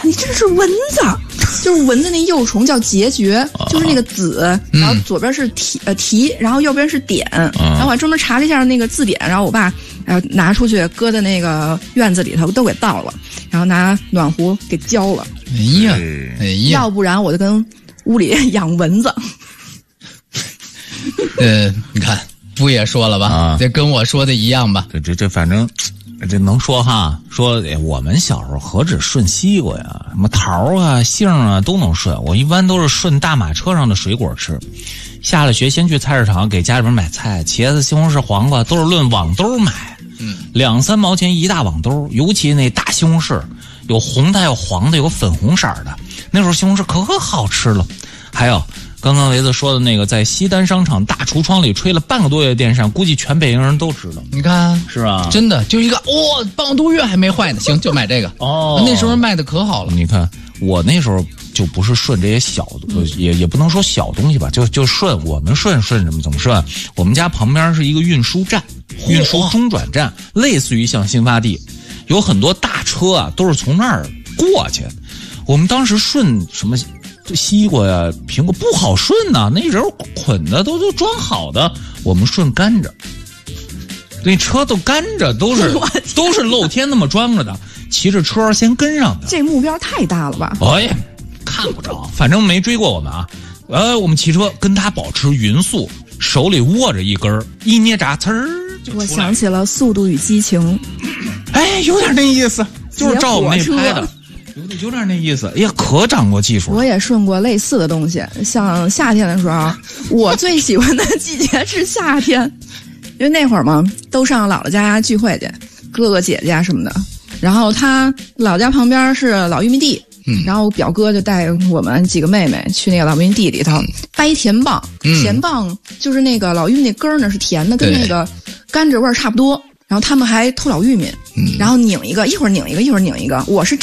你这是蚊子，就是蚊子那幼虫叫孑孓，就是那个子，然后左边是蹄，然后右边是点，然后我还专门查了一下那个字典，然后我爸拿出去搁在那个院子里头都给倒了，然后拿暖壶给浇了。 哎呀， 要不然我就跟屋里养蚊子。 你看不也说了吧？这跟我说的一样吧？ 这反正。这能说哈？说我们小时候何止顺西瓜呀，什么桃啊、杏啊都能顺。我一般都是顺大马车上的水果吃。下了学先去菜市场给家里边买菜，茄子、西红柿、黄瓜都是论网兜买，2-3毛钱一大网兜。尤其那大西红柿，有红的、有黄的、有粉红色的。那时候西红柿可好吃了。还有刚刚雷子说的那个，在西单商场大橱窗里吹了半个多月电扇，估计全北京人都知道。 你看是吧？ 真的就一个半个多月还没坏呢，行，就买这个。那时候卖的可好了。 你看我那时候就不是顺这些小也不能说小东西吧，就顺我们顺怎么顺？我们家旁边是一个运输站，运输中转站，类似于像新发地，有很多大车啊都是从那儿过去。我们当时顺什么？这西瓜呀、苹果不好顺呐，那人捆的都装好的，我们顺甘蔗，那车都甘蔗都是露天那么装着的，骑着车先跟上的。 这目标太大了吧？ 哎呀，看不着，反正没追过我们啊。我们骑车跟他保持匀速，手里握着一根，一捏闸，呲儿就出来。 我想起了《速度与激情》， 哎，有点那意思，就是照我们那拍的。有点那意思，哎呀，可掌握技术了。 我也顺过类似的东西，像夏天的时候，我最喜欢的季节是夏天，因为那会儿嘛，都上姥姥家聚会去，哥哥姐姐什么的。然后他老家旁边是老玉米地，然后表哥就带我们几个妹妹去那个老玉米地里头掰甜棒，甜棒就是那个老玉米那根儿呢是甜的，跟那个甘蔗味儿差不多。然后他们还偷老玉米，然后拧一个，一会儿拧一个，一会儿拧一个。我是